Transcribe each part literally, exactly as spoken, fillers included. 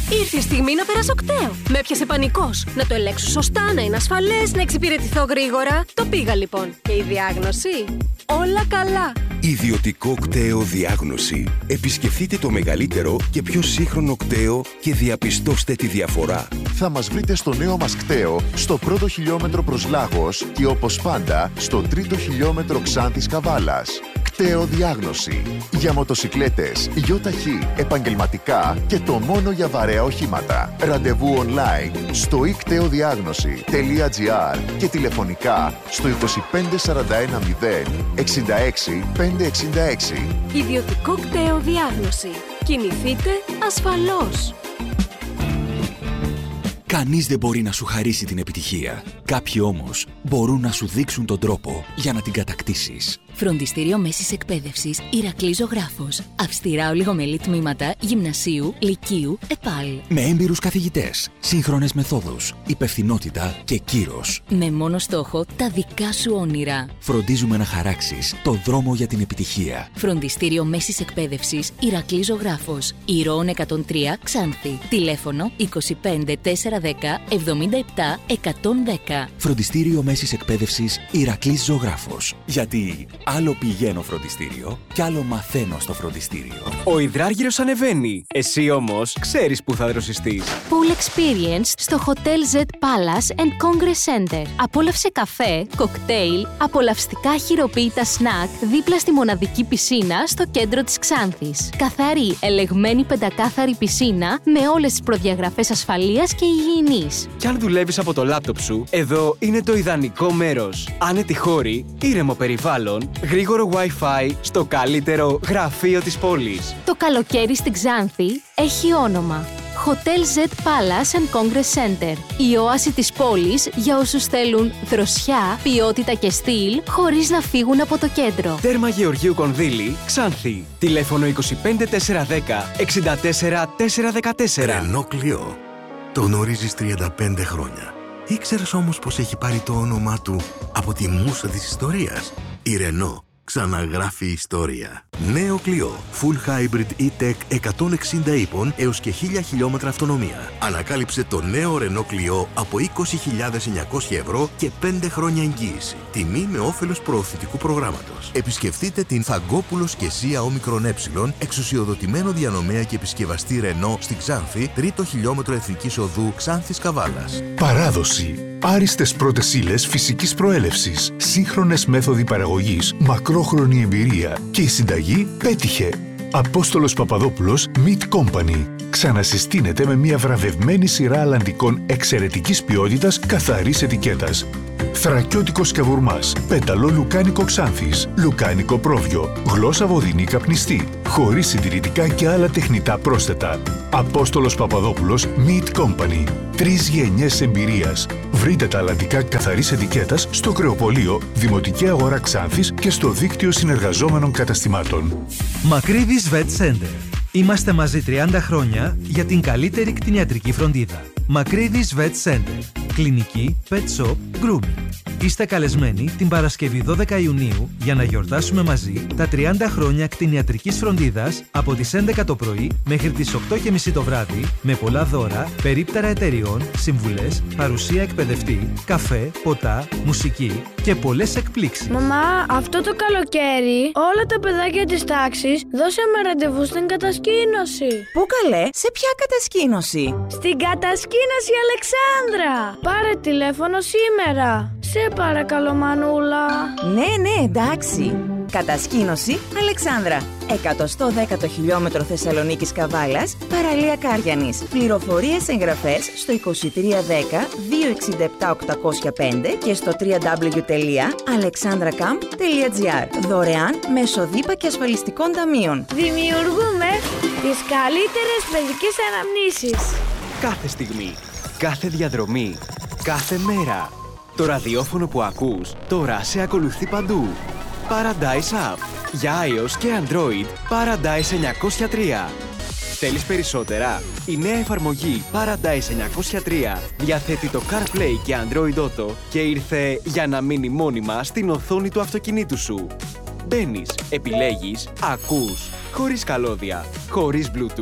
Ήρθε η στιγμή να περάσω κταίο. Με έπιασε πανικός. Να το ελέγξω σωστά, να είναι ασφαλές, να εξυπηρετηθώ γρήγορα. Το πήγα λοιπόν. Και η διάγνωση? Όλα καλά. Ιδιωτικό κταίο διάγνωση. Επισκεφτείτε το μεγαλύτερο και πιο σύγχρονο κταίο και διαπιστώστε τη διαφορά. Θα μας βρείτε στο νέο μας κταίο, στο πρώτο χιλιόμετρο προς Λάγος και όπως πάντα στο τρίτο χιλιόμετρο Ξάνθης Καβάλας. Κταίο διάγνωση. Για μοτοσικλέτες, γιοταχή, επαγγελματικά και το μόνο για βαρέα οχήματα. Ραντεβού online στο i κταίο διάγνωση τελεία gr και τηλεφωνικά στο είκοσι πέντε σαράντα ένα μηδέν εξήντα έξι πεντακόσια εξήντα έξι. Ιδιωτικό κταίο διάγνωση. Κινηθείτε ασφαλώς. Κανείς δεν μπορεί να σου χαρίσει την επιτυχία. Κάποιοι όμως μπορούν να σου δείξουν τον τρόπο για να την κατακτήσεις. Φροντιστήριο Μέσης Εκπαίδευσης Ηρακλής Ζωγράφος. Αυστηρά ολιγομελή τμήματα γυμνασίου, λυκείου, ΕΠΑΛ. Με έμπειρους καθηγητές, σύγχρονες μεθόδους, υπευθυνότητα και κύρος. Με μόνο στόχο τα δικά σου όνειρα. Φροντίζουμε να χαράξεις το δρόμο για την επιτυχία. Φροντιστήριο Μέσης Εκπαίδευσης Ηρακλής Ζωγράφος. Ηρώων εκατόν τρία Ξάνθη. Τηλέφωνο είκοσι πέντε τετρακόσια δέκα εβδομήντα επτά εκατόν δέκα. Φροντιστήριο Μέσης Εκπαίδευσης Ηρακλής Ζωγράφος. Γιατί άλλο πηγαίνω φροντιστήριο κι άλλο μαθαίνω στο φροντιστήριο. Ο υδράργυρος ανεβαίνει. Εσύ όμως ξέρεις που θα δροσιστείς. Pool Experience στο Hotel Z Palace and Congress Center. Απόλαυσε καφέ, κοκτέιλ, απολαυστικά χειροποίητα σνακ δίπλα στη μοναδική πισίνα στο κέντρο της Ξάνθης. Καθαρή, ελεγμένη πεντακάθαρη πισίνα με όλες τις προδιαγραφές ασφαλείας και υγιεινής. Κι αν δουλεύεις από το λάπτοπ σου, εδώ είναι το ιδανικό μέρος. Άνετη χώρη, ήρεμο περιβάλλον, γρήγορο Wi-Fi στο καλύτερο γραφείο της πόλης. Το καλοκαίρι στην Ξάνθη έχει όνομα. Hotel Z Palace and Congress Center. Η όαση της πόλης για όσους θέλουν δροσιά, ποιότητα και στυλ, χωρίς να φύγουν από το κέντρο. Τέρμα Γεωργίου Κονδύλη, Ξάνθη. Τηλέφωνο είκοσι πέντε τετρακόσια δέκα εξήντα τέσσερα τετρακόσια δεκατέσσερα. Ρενό Κλειό. Το γνωρίζεις τριάντα πέντε χρόνια. Ήξερες όμως πως έχει πάρει το όνομά του από τη μούσα της ιστορίας? Η Ρενό ξαναγράφει ιστορία. Νέο Κλειό. Full Hybrid E-Tech εκατόν εξήντα ύπων έως και χίλια χιλιόμετρα αυτονομία. Ανακάλυψε το νέο Ρενό Κλειό από είκοσι χιλιάδες εννιακόσια ευρώ και πέντε χρόνια εγγύηση. Τιμή με όφελος προωθητικού προγράμματος. Επισκεφτείτε την Φαγκόπουλος και Σία Όμικρον Ε, εξουσιοδοτημένο διανομέα και επισκευαστή Ρενό στην Ξάνθη, τρίτο χιλιόμετρο Εθνικής Οδού Ξάνθης Καβάλας. Παράδοση. Άριστες πρώτες ύλες φυσικής προέλευσης, σύγχρονες μέθοδοι παραγωγής, μακρόχρονη εμπειρία και η συνταγή πέτυχε. Απόστολος Παπαδόπουλος Meat Company. Ξανασυστήνεται με μια βραβευμένη σειρά αλλαντικών εξαιρετικής ποιότητας καθαρής ετικέτας. Θρακιώτικος καβουρμάς, πέταλο λουκάνικο Ξάνθης, λουκάνικο πρόβιο, γλώσσα βοδινή καπνιστή, χωρίς συντηρητικά και άλλα τεχνητά πρόσθετα. Απόστολος Παπαδόπουλος Meat Company. Τρεις γενιές εμπειρίας. Βρείτε τα αλλαντικά καθαρής ετικέτας στο Κρεοπολείο, Δημοτική Αγορά Ξάνθης και στο δίκτυο συνεργαζόμενων καταστημάτων. Μακρύδης Vet Center. Είμαστε μαζί τριάντα χρόνια για την καλύτερη κτηνιατρική φροντίδα. Μακρύδης Vet Center. Κλινική, pet shop, grooming. Είστε καλεσμένοι την Παρασκευή δώδεκα Ιουνίου για να γιορτάσουμε μαζί τα τριάντα χρόνια κτηνιατρικής φροντίδας από τις έντεκα το πρωί μέχρι τις οκτώ και μισή το βράδυ με πολλά δώρα, περίπτερα εταιριών, συμβουλές, παρουσία εκπαιδευτή, καφέ, ποτά, μουσική και πολλές εκπλήξεις. Μαμά, αυτό το καλοκαίρι όλα τα παιδάκια της τάξης δώσαμε ραντεβού στην κατασκήνωση. Πού καλέ, σε ποια κατασκήνωση? Στην κατασκήνωση Αλεξάνδρα. Πάρε τηλέφωνο σήμερα. Σε παρακαλώ Μανούλα. Ναι, ναι, εντάξει. Κατασκήνωση Αλεξάνδρα. εκατόν δέκα χιλιόμετρο Θεσσαλονίκης Καβάλας, παραλία Κάριανης. Πληροφορίες εγγραφές στο είκοσι τρία δέκα δύο εξήντα επτά οκτακόσια πέντε και στο double-u double-u double-u τελεία alexandracamp τελεία gr. Δωρεάν μέσω δίπα και ασφαλιστικών ταμείων. Δημιουργούμε τις καλύτερες παιδικές αναμνήσεις. Κάθε στιγμή, κάθε διαδρομή, κάθε μέρα. Το ραδιόφωνο που ακούς τώρα σε ακολουθεί παντού. Paradise App. Για iOS και Android, Paradise εννιακόσια τρία. Θέλεις περισσότερα? Η νέα εφαρμογή Paradise εννιακόσια τρία διαθέτει το CarPlay και Android Auto και ήρθε για να μείνει μόνιμα στην οθόνη του αυτοκινήτου σου. Μπαίνεις, επιλέγεις, ακούς, χωρίς καλώδια, χωρίς Bluetooth.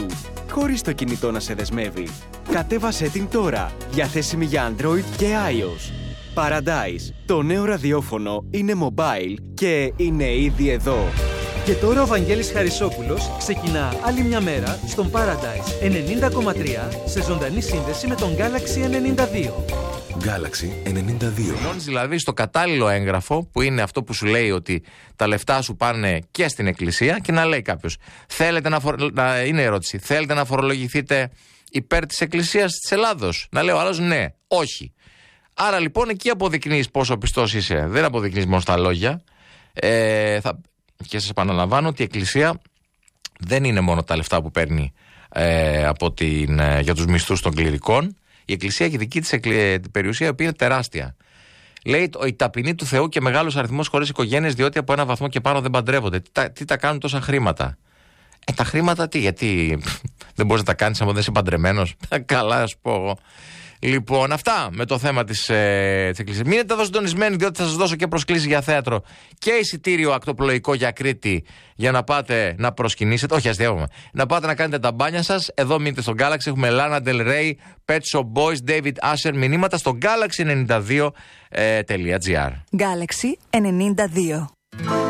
χωρίς το κινητό να σε δεσμεύει. Κατέβασέ την τώρα, διαθέσιμη για Android και iOS. Paradise, το νέο ραδιόφωνο, είναι mobile και είναι ήδη εδώ. Και τώρα ο Βαγγέλης Χαρισόπουλος ξεκινά άλλη μια μέρα στον Paradise ενενήντα κόμμα τρία σε ζωντανή σύνδεση με τον Galaxy ενενήντα δύο. Galaxy ενενήντα δύο. Δηλώνεις δηλαδή στο κατάλληλο έγγραφο που είναι αυτό που σου λέει ότι τα λεφτά σου πάνε και στην εκκλησία και να λέει κάποιος, θέλετε να, φορ... να... είναι ερώτηση, θέλετε να φορολογηθείτε υπέρ της εκκλησίας της Ελλάδος? Να λέει ο άλλος ναι, όχι. Άρα λοιπόν εκεί αποδεικνύεις πόσο πιστός είσαι. Δεν αποδεικνύεις μόνο στα λόγια. Ε, θα... Και σας επαναλαμβάνω ότι η εκκλησία δεν είναι μόνο τα λεφτά που παίρνει ε, από την, ε, για τους μισθούς των κληρικών. Η εκκλησία έχει δική της εκκλη... περιουσία, η οποία είναι τεράστια. Λέει η ταπεινή του Θεού και μεγάλος αριθμός χωρίς οικογένειες, διότι από ένα βαθμό και πάνω δεν παντρεύονται. Τι τα, τι τα κάνουν τόσα χρήματα? Ε, τα χρήματα τι, γιατί δεν μπορείς να τα κάνεις άμα δεν είσαι παντρεμένος? Καλά, ας πω. Λοιπόν, αυτά με το θέμα της, ε, της εκκλησίας. Μείνετε εδώ συντονισμένοι, διότι θα σας δώσω και προσκλήσεις για θέατρο και εισιτήριο ακτοπλοϊκό για Κρήτη για να πάτε να προσκυνήσετε. Όχι, αστείευμα. Να πάτε να κάνετε τα μπάνια σας. Εδώ μείνετε στο Galaxy. Έχουμε Lana Del Rey, Pet Shop Boys, David Asher. Μηνύματα στο galaxy ενενήντα δύο τελεία gr. Galaxy ενενήντα δύο.